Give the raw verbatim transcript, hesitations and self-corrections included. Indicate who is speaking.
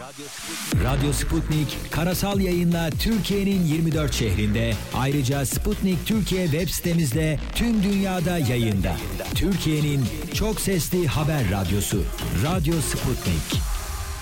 Speaker 1: Radyo Sputnik karasal yayınla Türkiye'nin yirmi dört şehrinde, ayrıca Sputnik Türkiye web sitemizde tüm dünyada yayında. Türkiye'nin çok sesli haber radyosu Radyo Sputnik.